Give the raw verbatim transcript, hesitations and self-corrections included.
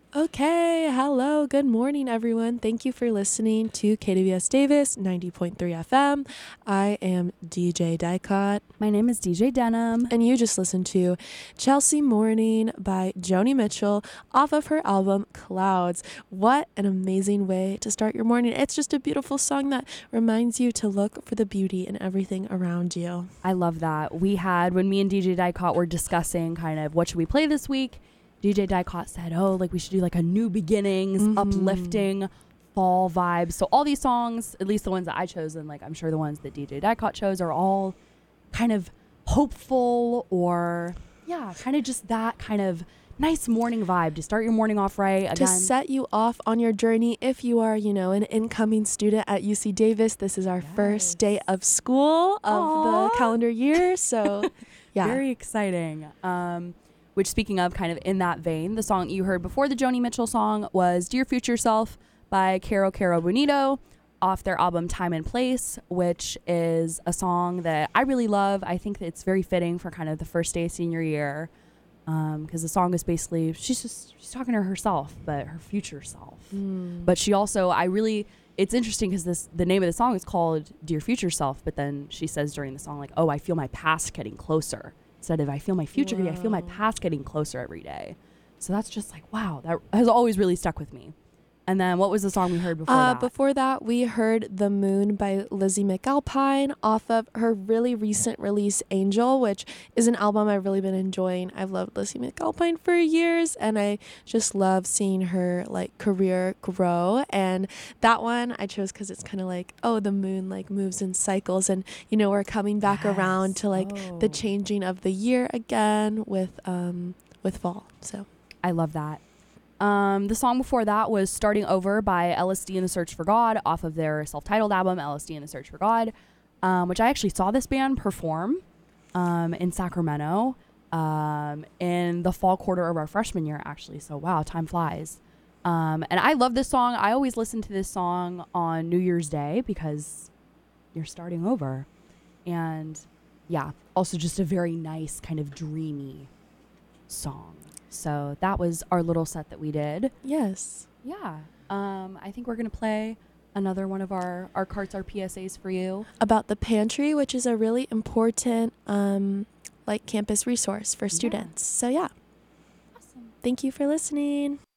Okay, hello, good morning, everyone. Thank you for listening to K W S Davis ninety point three F M. I am D J Dicott. My name is D J Denim. And you just listened to Chelsea Morning by Joni Mitchell off of her album Clouds. What an amazing way to start your morning. It's just a beautiful song that reminds you to look for the beauty in everything around you. I love that. We had, when me and D J Dicott were discussing kind of what should we play this week, D J Dicott said, oh, like we should do like a new beginnings, mm-hmm. uplifting fall vibes. So all these songs, at least the ones that I chose, and like I'm sure the ones that D J Dicott chose, are all kind of hopeful or, yeah, kind of just that kind of nice morning vibe to start your morning off right. Again, to set you off on your journey. If you are, you know, an incoming student at U C Davis, this is our yes. first day of school of Aww. the calendar year. So, yeah. Very exciting. Um, which, speaking of, kind of in that vein, the song you heard before the Joni Mitchell song was Dear Future Self by Caro Caro Bonito off their album Time and Place, which is a song that I really love. I think that it's very fitting for kind of the first day of senior year, because um, the song is basically, she's just she's talking to herself, but her future self. Mm. But she also, I really, it's interesting because this the name of the song is called Dear Future Self, but then she says during the song, like, oh, I feel my past getting closer. Instead of I feel my future, Whoa. I feel my past getting closer every day. So that's just like, wow, that has always really stuck with me. And then what was the song we heard before uh, that? Before that, we heard The Moon by Lizzie McAlpine off of her really recent release, Angel, which is an album I've really been enjoying. I've loved Lizzie McAlpine for years, and I just love seeing her like career grow. And that one I chose because it's kind of like, oh, the moon like moves in cycles, and you know we're coming back yes. around to like oh. the changing of the year again with um with fall. So I love that. Um, the song before that was Starting Over by L S D and the Search for God off of their self-titled album, L S D and the Search for God, um, which I actually saw this band perform um, in Sacramento um, in the fall quarter of our freshman year, actually. So, wow, time flies. Um, and I love this song. I always listen to this song on New Year's Day because you're starting over. And, yeah, also just a very nice kind of dreamy song. So that was our little set that we did. Yes. Yeah. Um, I think we're going to play another one of our, our carts, our P S As for you. About the pantry, which is a really important um, like campus resource for students. Yeah. So, yeah. Awesome. Thank you for listening.